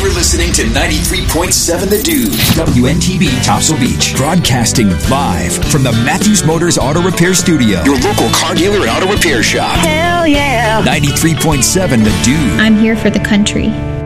You're listening to 93.7 The Dude. WNTV Topsail Beach. Broadcasting live from the Matthews Motors Auto Repair Studio. Your local car dealer and auto repair shop. Hell yeah. 93.7 The Dude. I'm here for the country.